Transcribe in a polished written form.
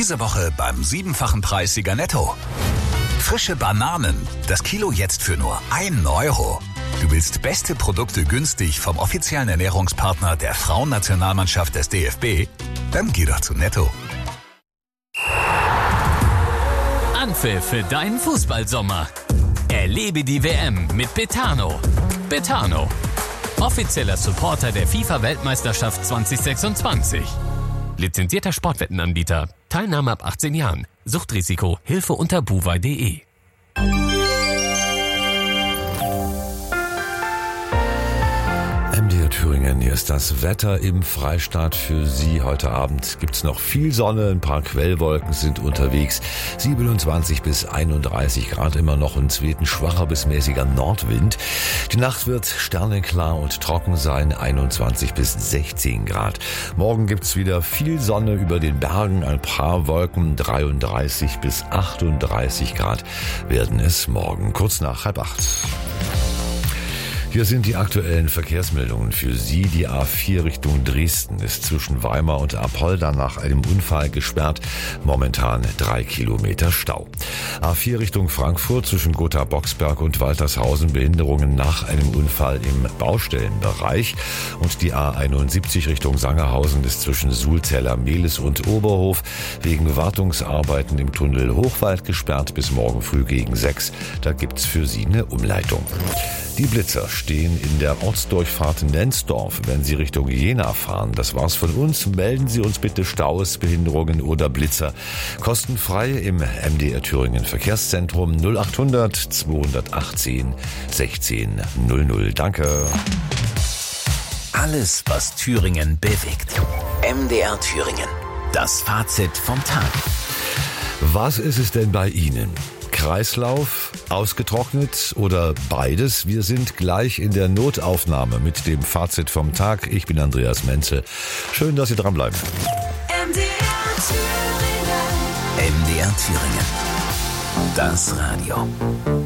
Diese Woche beim 7-fachen Preissieger Netto. Frische Bananen, das Kilo jetzt für nur 1 Euro. Du willst beste Produkte günstig vom offiziellen Ernährungspartner der Frauennationalmannschaft des DFB? Dann geh doch zu Netto. Anpfiff für deinen Fußballsommer. Erlebe die WM mit Betano. Betano, offizieller Supporter der FIFA-Weltmeisterschaft 2026. Lizenzierter Sportwettenanbieter. Teilnahme ab 18 Jahren. Suchtrisiko. Hilfe unter buwei.de. MDR Thüringen, hier ist das Wetter im Freistaat für Sie. Heute Abend gibt's noch viel Sonne, ein paar Quellwolken sind unterwegs. 27 bis 31 Grad, immer noch ein zweiten schwacher bis mäßiger Nordwind. Die Nacht wird sternenklar und trocken sein, 21 bis 16 Grad. Morgen gibt's wieder viel Sonne über den Bergen, ein paar Wolken, 33 bis 38 Grad werden es morgen, kurz nach 7:30. Hier sind die aktuellen Verkehrsmeldungen für Sie. Die A4 Richtung Dresden ist zwischen Weimar und Apolda nach einem Unfall gesperrt. Momentan 3 Kilometer Stau. A4 Richtung Frankfurt zwischen Gotha-Boxberg und Waltershausen Behinderungen nach einem Unfall im Baustellenbereich. Und die A71 Richtung Sangerhausen ist zwischen Sulzeller, Mehlis und Oberhof wegen Wartungsarbeiten im Tunnel Hochwald gesperrt bis morgen früh gegen 6. Da gibt's für Sie eine Umleitung. Die Blitzer stehen in der Ortsdurchfahrt Nensdorf, wenn Sie Richtung Jena fahren. Das war's von uns. Melden Sie uns bitte Staus, Behinderungen oder Blitzer. Kostenfrei im MDR Thüringen Verkehrszentrum 0800 218 16 00. Danke. Alles, was Thüringen bewegt. MDR Thüringen. Das Fazit vom Tag. Was ist es denn bei Ihnen? Kreislauf, ausgetrocknet oder beides? Wir sind gleich in der Notaufnahme mit dem Fazit vom Tag. Ich bin Andreas Menzel. Schön, dass Sie dranbleiben. MDR Thüringen. Das Radio.